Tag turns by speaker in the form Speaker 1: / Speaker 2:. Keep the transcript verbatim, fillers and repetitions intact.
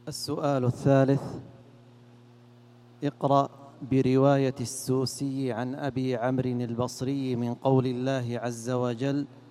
Speaker 1: السؤال الثالث: اقرأ برواية السوسي عن أبي عمرو البصري من قول الله عز وجل: